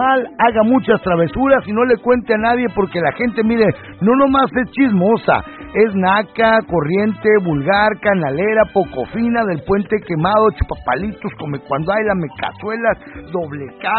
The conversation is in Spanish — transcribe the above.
haga muchas travesuras y no le cuente a nadie, porque la gente, mire, no nomás es chismosa, es naca, corriente, vulgar, canalera, poco fina, del puente quemado, chupapalitos, come cuando hay la mecazuelas, doble cara.